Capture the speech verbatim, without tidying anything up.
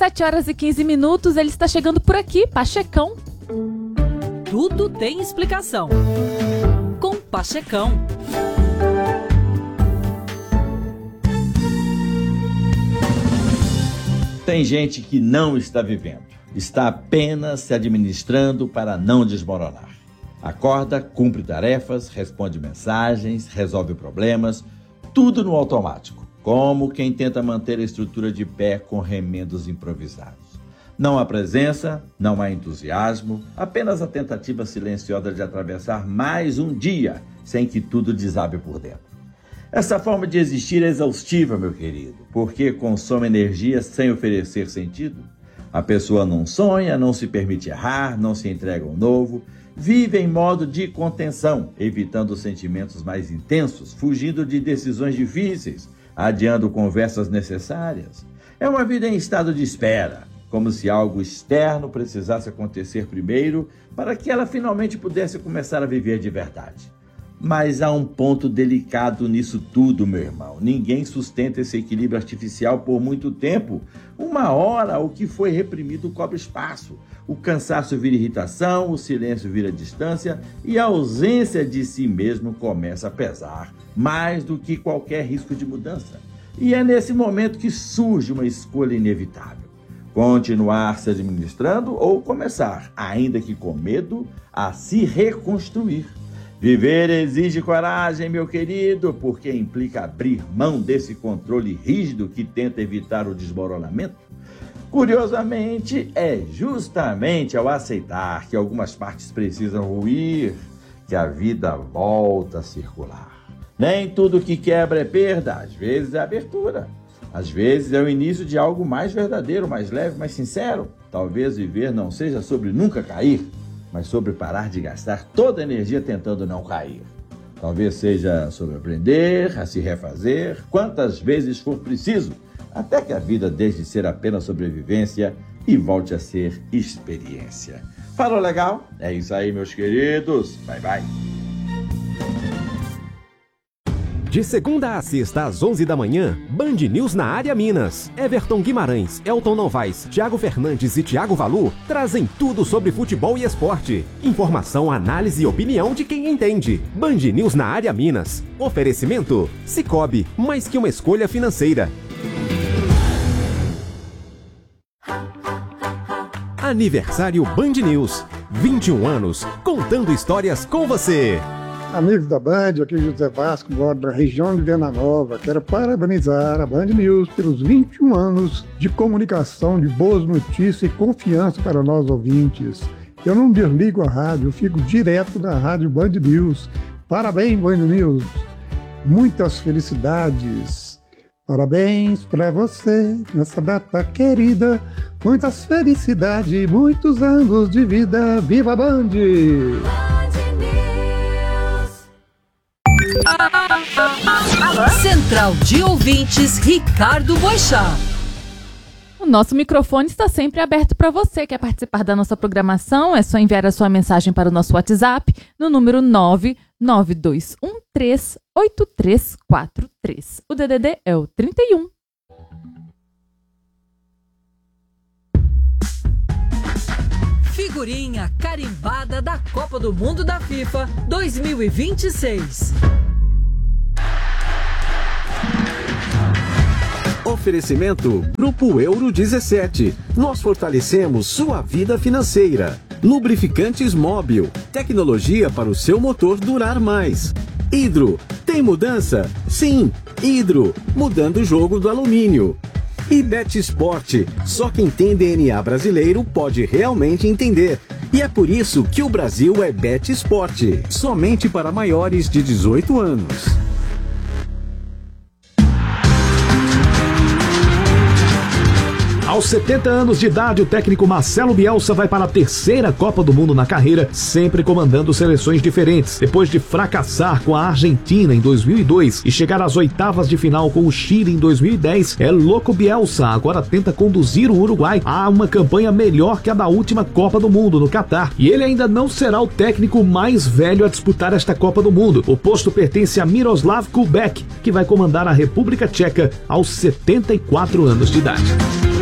sete horas e quinze minutos, ele está chegando por aqui, Pachecão. Tudo tem explicação. Com Pachecão. Tem gente que não está vivendo, está apenas se administrando para não desmoronar. Acorda, cumpre tarefas, responde mensagens, resolve problemas, tudo no automático, como quem tenta manter a estrutura de pé com remendos improvisados. Não há presença, não há entusiasmo, apenas a tentativa silenciosa de atravessar mais um dia sem que tudo desabe por dentro. Essa forma de existir é exaustiva, meu querido, porque consome energia sem oferecer sentido. A pessoa não sonha, não se permite errar, não se entrega ao novo, vive em modo de contenção, evitando sentimentos mais intensos, fugindo de decisões difíceis, adiando conversas necessárias. É uma vida em estado de espera, como se algo externo precisasse acontecer primeiro para que ela finalmente pudesse começar a viver de verdade. Mas há um ponto delicado nisso tudo, meu irmão. Ninguém sustenta esse equilíbrio artificial por muito tempo. Uma hora, o que foi reprimido cobre espaço. O cansaço vira irritação, o silêncio vira distância e a ausência de si mesmo começa a pesar mais do que qualquer risco de mudança. E é nesse momento que surge uma escolha inevitável. Continuar se administrando ou começar, ainda que com medo, a se reconstruir. Viver exige coragem, meu querido, porque implica abrir mão desse controle rígido que tenta evitar o desmoronamento. Curiosamente, é justamente ao aceitar que algumas partes precisam ruir que a vida volta a circular. Nem tudo que quebra é perda, às vezes é abertura. Às vezes é o início de algo mais verdadeiro, mais leve, mais sincero. Talvez viver não seja sobre nunca cair, mas sobre parar de gastar toda a energia tentando não cair. Talvez seja sobre aprender a se refazer quantas vezes for preciso, até que a vida deixe de ser apenas sobrevivência e volte a ser experiência. Falou legal? É isso aí, meus queridos. Bye, bye. De segunda a sexta, às onze da manhã, Band News na área Minas. Everton Guimarães, Elton Novaes, Thiago Fernandes e Thiago Valu trazem tudo sobre futebol e esporte. Informação, análise e opinião de quem entende. Band News na área Minas. Oferecimento: Sicoob, mais que uma escolha financeira. Aniversário Band News. vinte e um anos, contando histórias com você. Amigos da Band, aqui é José Vasco, moro da região de Venda Nova. Quero parabenizar a Band News pelos vinte e um anos de comunicação, de boas notícias e confiança para nós ouvintes. Eu não desligo a rádio, eu fico direto na rádio Band News. Parabéns, Band News. Muitas felicidades. Parabéns para você nessa data querida. Muitas felicidades e muitos anos de vida. Viva a Band! Central de Ouvintes, Ricardo Boixá. O nosso microfone está sempre aberto para você. Quer participar da nossa programação? É só enviar a sua mensagem para o nosso WhatsApp no número nove nove dois um três oito três quatro três. O D D D é o trinta e um. Figurinha carimbada da Copa do Mundo da FIFA dois mil e vinte e seis. Oferecimento Grupo Euro dezessete. Nós fortalecemos sua vida financeira. Lubrificantes Móbil. Tecnologia para o seu motor durar mais. Hidro. Tem mudança? Sim. Hidro. Mudando o jogo do alumínio. E Bet Sport. Só quem tem D N A brasileiro pode realmente entender. E é por isso que o Brasil é Bet Sport. Somente para maiores de dezoito anos. Aos setenta anos de idade, o técnico Marcelo Bielsa vai para a terceira Copa do Mundo na carreira, sempre comandando seleções diferentes. Depois de fracassar com a Argentina em dois mil e dois e chegar às oitavas de final com o Chile em dois mil e dez, é louco Bielsa agora tenta conduzir o Uruguai a uma campanha melhor que a da última Copa do Mundo no Catar. E ele ainda não será o técnico mais velho a disputar esta Copa do Mundo. O posto pertence a Miroslav Kubek, que vai comandar a República Tcheca aos setenta e quatro anos de idade.